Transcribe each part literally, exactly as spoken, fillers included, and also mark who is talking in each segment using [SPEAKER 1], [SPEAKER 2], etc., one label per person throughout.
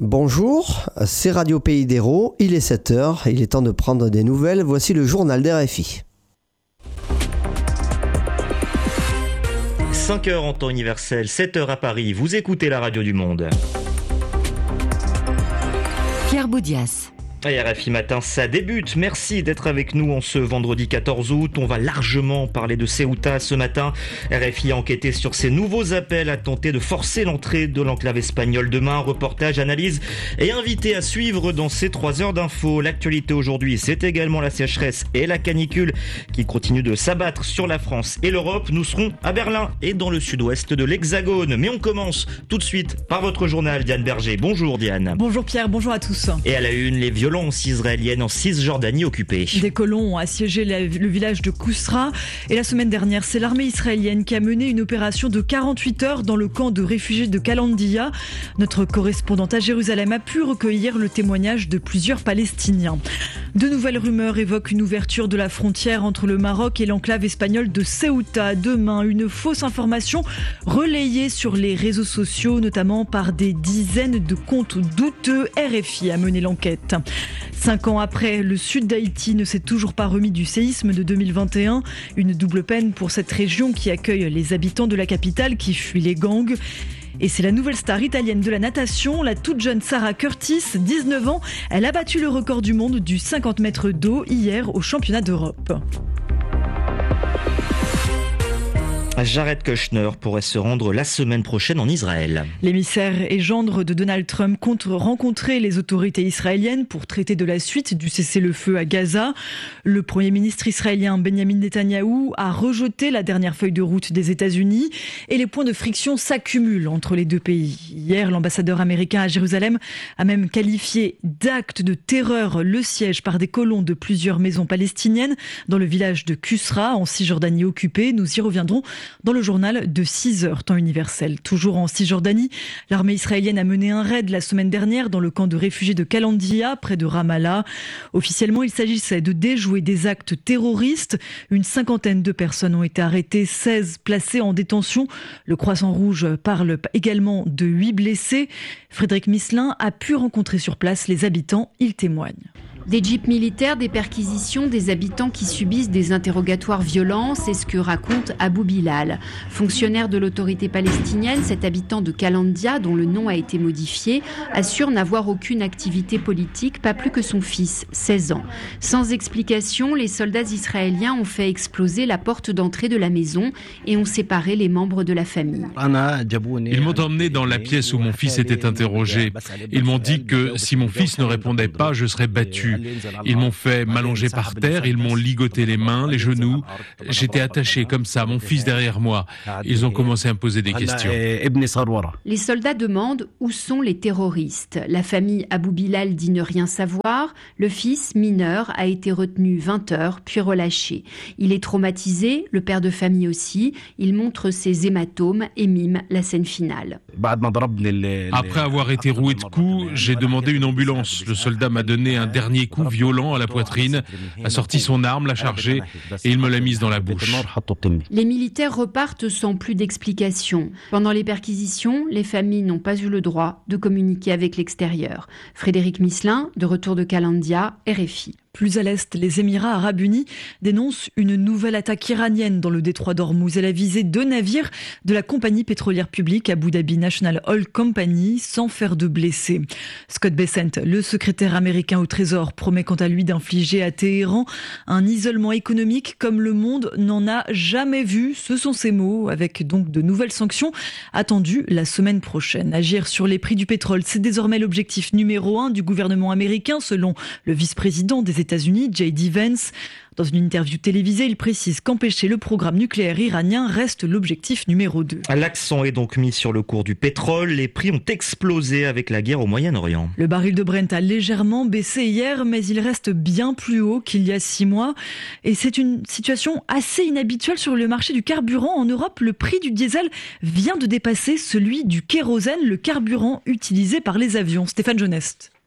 [SPEAKER 1] Bonjour, c'est Radio Pays d'Hérault, il est sept heures, il est temps de prendre des nouvelles, voici le journal d'R F I.
[SPEAKER 2] cinq heures en temps universel, sept heures à Paris, vous écoutez la radio du monde.
[SPEAKER 3] Pierre Boudias.
[SPEAKER 2] Et R F I Matin, ça débute. Merci d'être avec nous en ce vendredi quatorze août. On va largement parler de Ceuta ce matin. R F I a enquêté sur ces nouveaux appels à tenter de forcer l'entrée de l'enclave espagnole demain. Reportage, analyse et invité à suivre dans ces trois heures d'infos. L'actualité aujourd'hui, c'est également la sécheresse et la canicule qui continuent de s'abattre sur la France et l'Europe. Nous serons à Berlin et dans le sud-ouest de l'Hexagone. Mais on commence tout de suite par votre journal, Diane Berger. Bonjour Diane.
[SPEAKER 4] Bonjour Pierre, bonjour à tous.
[SPEAKER 2] Et à la une, les violences israéliennes en Cisjordanie occupée.
[SPEAKER 4] Des colons ont assiégé le village de Kousra et la semaine dernière, c'est l'armée israélienne qui a mené une opération de quarante-huit heures dans le camp de réfugiés de Kalandia. Notre correspondante à Jérusalem a pu recueillir le témoignage de plusieurs Palestiniens. De nouvelles rumeurs évoquent une ouverture de la frontière entre le Maroc et l'enclave espagnole de Ceuta. Demain, une fausse information relayée sur les réseaux sociaux, notamment par des dizaines de comptes douteux. R F I a mené l'enquête. Cinq ans après, le sud d'Haïti ne s'est toujours pas remis du séisme de deux mille vingt et un. Une double peine pour cette région qui accueille les habitants de la capitale qui fuient les gangs. Et c'est la nouvelle star italienne de la natation, la toute jeune Sarah Curtis, dix-neuf ans. Elle a battu le record du monde du cinquante mètres d'eau hier au championnat d'Europe.
[SPEAKER 2] Jared Kushner pourrait se rendre la semaine prochaine en Israël.
[SPEAKER 4] L'émissaire et gendre de Donald Trump compte rencontrer les autorités israéliennes pour traiter de la suite du cessez-le-feu à Gaza. Le Premier ministre israélien Benjamin Netanyahou a rejeté la dernière feuille de route des États-Unis et les points de friction s'accumulent entre les deux pays. Hier, l'ambassadeur américain à Jérusalem a même qualifié d'acte de terreur le siège par des colons de plusieurs maisons palestiniennes dans le village de Kusra en Cisjordanie occupée. Nous y reviendrons dans le journal de six heures, temps universel. Toujours en Cisjordanie, l'armée israélienne a mené un raid la semaine dernière dans le camp de réfugiés de Kalandia, près de Ramallah. Officiellement, il s'agissait de déjouer des actes terroristes. Une cinquantaine de personnes ont été arrêtées, seize placées en détention. Le Croissant Rouge parle également de huit blessés. Frédéric Misselin a pu rencontrer sur place les habitants. Il témoigne.
[SPEAKER 3] Des jeeps militaires, des perquisitions, des habitants qui subissent des interrogatoires violents, c'est ce que raconte Abou Bilal. Fonctionnaire de l'autorité palestinienne, cet habitant de Kalandia, dont le nom a été modifié, assure n'avoir aucune activité politique, pas plus que son fils, seize ans. Sans explication, les soldats israéliens ont fait exploser la porte d'entrée de la maison et ont séparé les membres de la famille.
[SPEAKER 5] Ils m'ont emmené dans la pièce où mon fils était interrogé. Ils m'ont dit que si mon fils ne répondait pas, je serais battu. Ils m'ont fait m'allonger par terre, ils m'ont ligoté les mains, les genoux. J'étais attaché comme ça, mon fils derrière moi. Ils ont commencé à me poser des questions.
[SPEAKER 3] Les soldats demandent où sont les terroristes. La famille Abou Bilal dit ne rien savoir. Le fils, mineur, a été retenu vingt heures, puis relâché. Il est traumatisé, le père de famille aussi. Il montre ses hématomes et mime la scène finale.
[SPEAKER 5] Après avoir été roué de coups, j'ai demandé une ambulance. Le soldat m'a donné un dernier coup violent à la poitrine, a sorti son arme, l'a chargée et il me l'a mise dans la bouche.
[SPEAKER 3] Les militaires repartent sans plus d'explications. Pendant les perquisitions, les familles n'ont pas eu le droit de communiquer avec l'extérieur. Frédéric Misselin, de retour de Kalandia, R F I.
[SPEAKER 4] Plus à l'est, les Émirats arabes unis dénoncent une nouvelle attaque iranienne dans le détroit d'Ormuz. Elle a visé deux navires de la compagnie pétrolière publique Abu Dhabi National Oil Company sans faire de blessés. Scott Bessent, le secrétaire américain au Trésor, promet quant à lui d'infliger à Téhéran un isolement économique comme le monde n'en a jamais vu. Ce sont ses mots, avec donc de nouvelles sanctions attendues la semaine prochaine. Agir sur les prix du pétrole, c'est désormais l'objectif numéro un du gouvernement américain, selon le vice-président des États-Unis, J D Vance. Dans une interview télévisée, il précise qu'empêcher le programme nucléaire iranien reste l'objectif numéro deux.
[SPEAKER 2] L'accent est donc mis sur le cours du pétrole. Les prix ont explosé avec la guerre au Moyen-Orient.
[SPEAKER 4] Le baril de Brent a légèrement baissé hier, mais il reste bien plus haut qu'il y a six mois. Et c'est une situation assez inhabituelle sur le marché du carburant. En Europe, le prix du diesel vient de dépasser celui du kérosène, le carburant utilisé par les avions. Stéphane Jeuneste.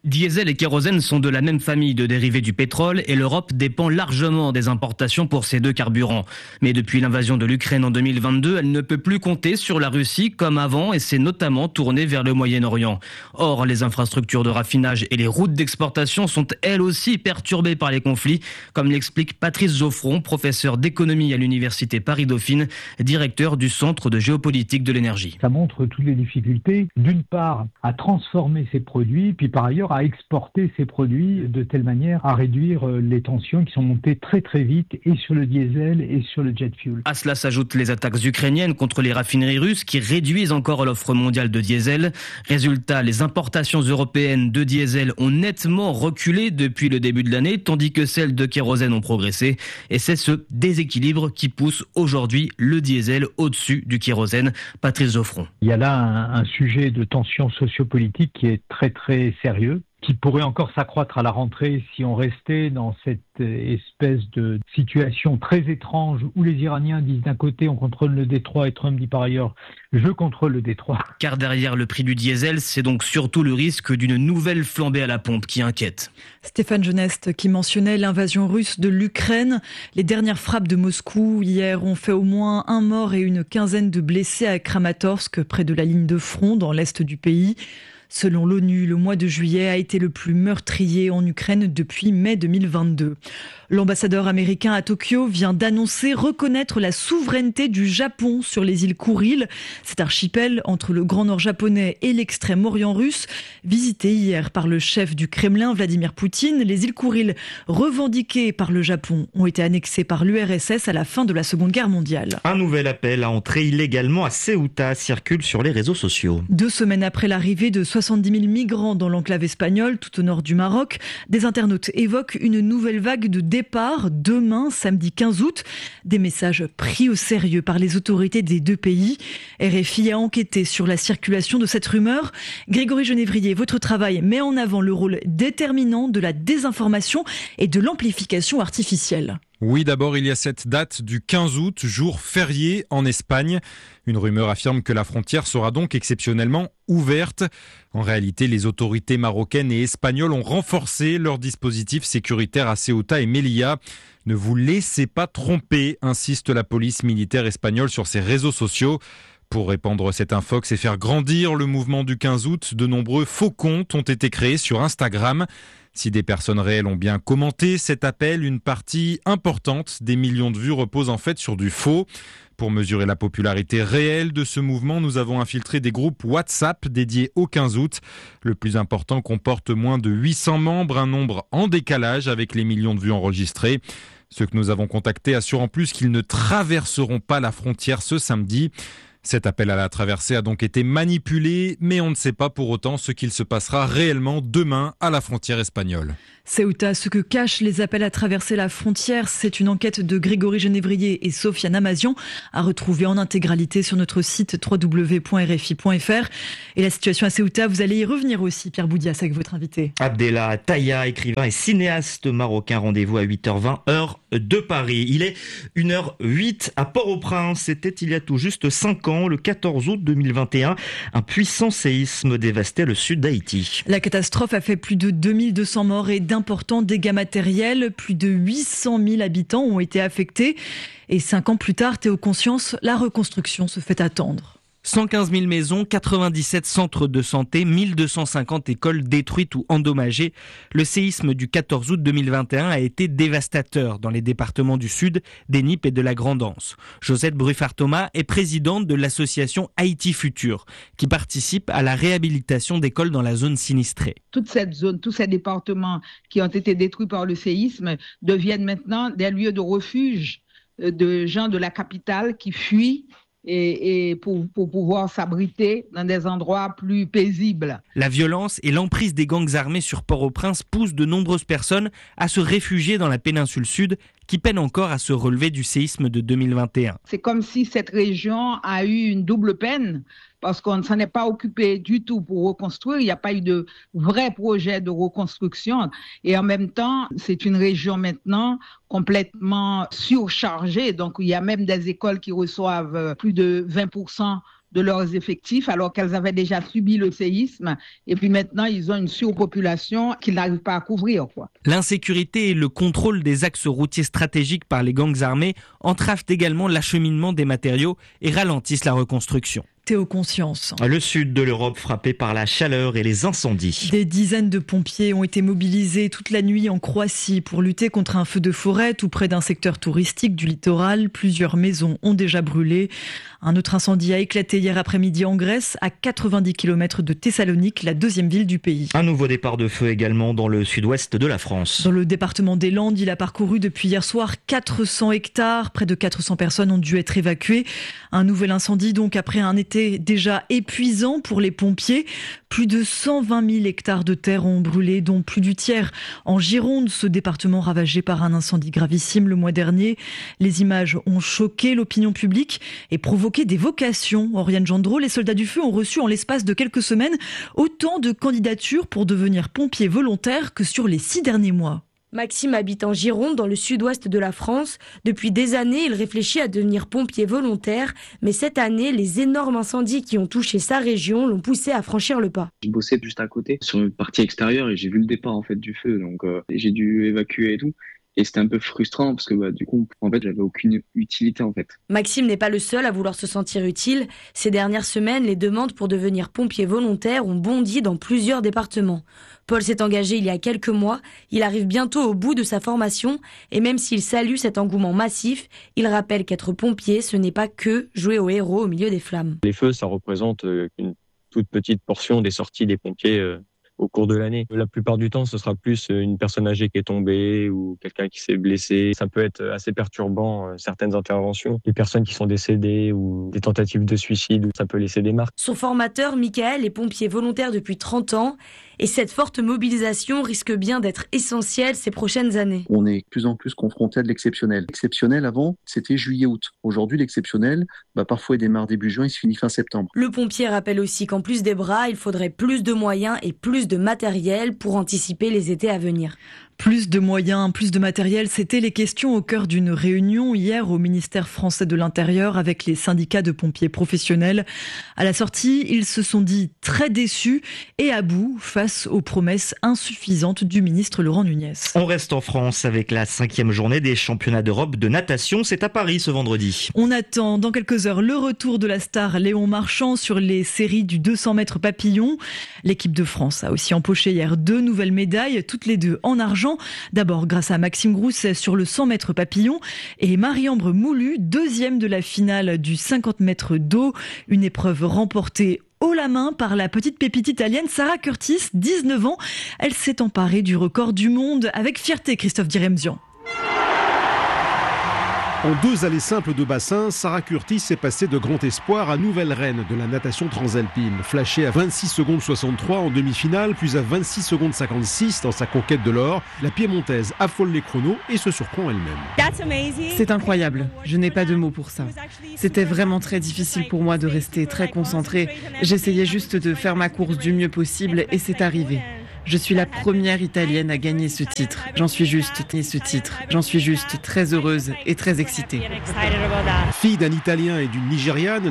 [SPEAKER 6] Diesel et kérosène sont de la même famille de dérivés du pétrole et l'Europe dépend largement des importations pour ces deux carburants. Mais depuis l'invasion de l'Ukraine en deux mille vingt-deux, elle ne peut plus compter sur la Russie comme avant et s'est notamment tournée vers le Moyen-Orient. Or, les infrastructures de raffinage et les routes d'exportation sont elles aussi perturbées par les conflits, comme l'explique Patrice Geoffron, professeur d'économie à l'université Paris-Dauphine, directeur du Centre de géopolitique de l'énergie.
[SPEAKER 7] Ça montre toutes les difficultés, d'une part, à transformer ces produits, puis par ailleurs à exporter ces produits de telle manière à réduire les tensions qui sont montées très très vite et sur le diesel et sur le jet fuel.
[SPEAKER 6] À cela s'ajoutent les attaques ukrainiennes contre les raffineries russes qui réduisent encore l'offre mondiale de diesel. Résultat, les importations européennes de diesel ont nettement reculé depuis le début de l'année, tandis que celles de kérosène ont progressé. Et c'est ce déséquilibre qui pousse aujourd'hui le diesel au-dessus du kérosène. Patrice Geoffron.
[SPEAKER 7] Il y a là un, un sujet de tension sociopolitique qui est très très sérieux, qui pourrait encore s'accroître à la rentrée si on restait dans cette espèce de situation très étrange où les Iraniens disent d'un côté on contrôle le détroit et Trump dit par ailleurs je contrôle le détroit.
[SPEAKER 6] Car derrière le prix du diesel, c'est donc surtout le risque d'une nouvelle flambée à la pompe qui inquiète.
[SPEAKER 4] Stéphane Geneste qui mentionnait l'invasion russe de l'Ukraine. Les dernières frappes de Moscou hier ont fait au moins un mort et une quinzaine de blessés à Kramatorsk, près de la ligne de front dans l'est du pays. Selon l'ONU, le mois de juillet a été le plus meurtrier en Ukraine depuis mai deux mille vingt-deux. L'ambassadeur américain à Tokyo vient d'annoncer reconnaître la souveraineté du Japon sur les îles Kouril. Cet archipel entre le Grand Nord japonais et l'extrême-orient russe. Visité hier par le chef du Kremlin, Vladimir Poutine, les îles Kouril, revendiquées par le Japon, ont été annexées par l'U R S S à la fin de la Seconde Guerre mondiale.
[SPEAKER 2] Un nouvel appel à entrer illégalement à Ceuta circule sur les réseaux sociaux.
[SPEAKER 4] Deux semaines après l'arrivée de soixante-dix mille migrants dans l'enclave espagnole, tout au nord du Maroc, des internautes évoquent une nouvelle vague de départ demain, samedi quinze août. Des messages pris au sérieux par les autorités des deux pays. R F I a enquêté sur la circulation de cette rumeur. Grégory Genévrier, votre travail met en avant le rôle déterminant de la désinformation et de l'amplification artificielle.
[SPEAKER 8] Oui, d'abord, il y a cette date du quinze août, jour férié en Espagne. Une rumeur affirme que la frontière sera donc exceptionnellement ouverte. En réalité, les autorités marocaines et espagnoles ont renforcé leur dispositif sécuritaire à Ceuta et Melilla. Ne vous laissez pas tromper, insiste la police militaire espagnole sur ses réseaux sociaux. Pour répandre cette infox et faire grandir le mouvement du quinze août, de nombreux faux comptes ont été créés sur Instagram. Si des personnes réelles ont bien commenté cet appel, une partie importante des millions de vues repose en fait sur du faux. Pour mesurer la popularité réelle de ce mouvement, nous avons infiltré des groupes WhatsApp dédiés au quinze août. Le plus important comporte moins de huit cents membres, un nombre en décalage avec les millions de vues enregistrées. Ceux que nous avons contactés assurent en plus qu'ils ne traverseront pas la frontière ce samedi. Cet appel à la traversée a donc été manipulé, mais on ne sait pas pour autant ce qu'il se passera réellement demain à la frontière espagnole.
[SPEAKER 4] Ceuta, ce que cachent les appels à traverser la frontière, c'est une enquête de Grégory Genévrier et Sofiane Amazian à retrouver en intégralité sur notre site w w w point r f i point f r. Et la situation à Ceuta, vous allez y revenir aussi, Pierre Boudias, avec votre invité.
[SPEAKER 2] Abdellah Taïa, écrivain et cinéaste marocain, rendez-vous à huit heures vingt, heure de Paris. Il est une heure huit à Port-au-Prince. C'était il y a tout juste cinq ans, le quatorze août deux mille vingt et un. Un puissant séisme dévastait le sud d'Haïti.
[SPEAKER 4] La catastrophe a fait plus de deux mille deux cents morts et d'importants dégâts matériels. Plus de huit cent mille habitants ont été affectés. Et cinq ans plus tard, Théo Conscience, la reconstruction se fait attendre.
[SPEAKER 6] cent quinze mille maisons, quatre-vingt-dix-sept centres de santé, mille deux cent cinquante écoles détruites ou endommagées. Le séisme du quatorze août deux mille vingt et un a été dévastateur dans les départements du Sud, des Nippes et de la Grande-Anse. Josette Bruffard-Thomas est présidente de l'association Haïti Futur, qui participe à la réhabilitation d'écoles dans la zone sinistrée.
[SPEAKER 9] Toute cette zone, tous ces départements qui ont été détruits par le séisme deviennent maintenant des lieux de refuge de gens de la capitale qui fuient Et, et pour, pour pouvoir s'abriter dans des endroits plus paisibles.
[SPEAKER 6] La violence et l'emprise des gangs armés sur Port-au-Prince poussent de nombreuses personnes à se réfugier dans la péninsule sud, qui peine encore à se relever du séisme de deux mille vingt et un.
[SPEAKER 9] C'est comme si cette région a eu une double peine, parce qu'on ne s'en est pas occupé du tout pour reconstruire. Il n'y a pas eu de vrai projet de reconstruction. Et en même temps, c'est une région maintenant complètement surchargée. Donc, il y a même des écoles qui reçoivent plus de vingt pour cent de leurs effectifs alors qu'elles avaient déjà subi le séisme. Et puis maintenant, ils ont une surpopulation qu'ils n'arrivent pas à couvrir, quoi.
[SPEAKER 10] L'insécurité et le contrôle des axes routiers stratégiques par les gangs armés entravent également l'acheminement des matériaux et ralentissent la reconstruction.
[SPEAKER 4] Théo Conscience.
[SPEAKER 2] Le sud de l'Europe frappé par la chaleur et les incendies.
[SPEAKER 4] Des dizaines de pompiers ont été mobilisés toute la nuit en Croatie pour lutter contre un feu de forêt tout près d'un secteur touristique du littoral. Plusieurs maisons ont déjà brûlé. Un autre incendie a éclaté hier après-midi en Grèce, à quatre-vingt-dix kilomètres de Thessalonique, la deuxième ville du pays.
[SPEAKER 2] Un nouveau départ de feu également dans le sud-ouest de la France.
[SPEAKER 4] Dans le département des Landes, il a parcouru depuis hier soir quatre cents hectares. Près de quatre cents personnes ont dû être évacuées. Un nouvel incendie donc après un été déjà épuisant pour les pompiers. Plus de cent vingt mille hectares de terre ont brûlé, dont plus du tiers en Gironde, ce département ravagé par un incendie gravissime le mois dernier. Les images ont choqué l'opinion publique et provoqué des vocations. Oriane Gendreau, les soldats du feu ont reçu en l'espace de quelques semaines autant de candidatures pour devenir pompiers volontaires que sur les six derniers mois.
[SPEAKER 11] Maxime habite en Gironde, dans le sud-ouest de la France. Depuis des années, il réfléchit à devenir pompier volontaire. Mais cette année, les énormes incendies qui ont touché sa région l'ont poussé à franchir le pas.
[SPEAKER 12] Je bossais juste à côté, sur une partie extérieure, et j'ai vu le départ en fait du feu. Donc euh, j'ai dû évacuer et tout. Et c'était un peu frustrant parce que bah, du coup, en fait, j'avais aucune utilité en fait.
[SPEAKER 11] Maxime n'est pas le seul à vouloir se sentir utile. Ces dernières semaines, les demandes pour devenir pompier volontaire ont bondi dans plusieurs départements. Paul s'est engagé il y a quelques mois. Il arrive bientôt au bout de sa formation. Et même s'il salue cet engouement massif, il rappelle qu'être pompier, ce n'est pas que jouer au héros au milieu des flammes.
[SPEAKER 13] Les feux, ça représente une toute petite portion des sorties des pompiers euh... au cours de l'année. La plupart du temps, ce sera plus une personne âgée qui est tombée ou quelqu'un qui s'est blessé. Ça peut être assez perturbant, euh, certaines interventions. Les personnes qui sont décédées ou des tentatives de suicide, ça peut laisser des marques.
[SPEAKER 11] Son formateur, Michael, est pompier volontaire depuis trente ans. Et cette forte mobilisation risque bien d'être essentielle ces prochaines années.
[SPEAKER 14] On est de plus en plus confronté à de l'exceptionnel. L'exceptionnel, avant, c'était juillet-août. Aujourd'hui, l'exceptionnel, bah, parfois il démarre début juin, il se finit fin septembre.
[SPEAKER 11] Le pompier rappelle aussi qu'en plus des bras, il faudrait plus de moyens et plus de matériel pour anticiper les étés à venir.
[SPEAKER 4] Plus de moyens, plus de matériel, c'était les questions au cœur d'une réunion hier au ministère français de l'Intérieur avec les syndicats de pompiers professionnels. À la sortie, ils se sont dit très déçus et à bout face aux promesses insuffisantes du ministre Laurent Nunez.
[SPEAKER 2] On reste en France avec la cinquième journée des championnats d'Europe de natation. C'est à Paris ce vendredi.
[SPEAKER 4] On attend dans quelques heures le retour de la star Léon Marchand sur les séries du deux cents mètres papillon. L'équipe de France a aussi empoché hier deux nouvelles médailles, toutes les deux en argent. D'abord grâce à Maxime Grousset sur le cent mètres papillon et Marie-Ambre Moulu, deuxième de la finale du cinquante mètres d'eau. Une épreuve remportée haut la main par la petite pépite italienne Sarah Curtis, dix-neuf ans. Elle s'est emparée du record du monde avec fierté, Christophe Diremzian.
[SPEAKER 15] En deux allées simples de bassin, Sarah Curtis est passée de grand espoir à nouvelle reine de la natation transalpine. Flashée à vingt-six secondes soixante-trois en demi-finale, puis à vingt-six secondes cinquante-six dans sa conquête de l'or, la Piémontaise affole les chronos et se surprend elle-même.
[SPEAKER 16] C'est incroyable, je n'ai pas de mots pour ça. C'était vraiment très difficile pour moi de rester très concentrée. J'essayais juste de faire ma course du mieux possible et c'est arrivé. Je suis la première italienne à gagner ce titre. J'en suis juste ce titre. J'en suis juste très heureuse et très excitée.
[SPEAKER 15] Fille d'un Italien et d'une Nigériane,